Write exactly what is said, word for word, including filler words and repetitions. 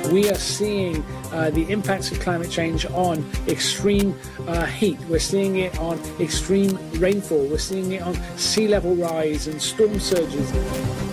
We are seeing uh, the impacts of climate change on extreme uh, heat. We're seeing it on extreme rainfall. We're seeing it on sea level rise and storm surges.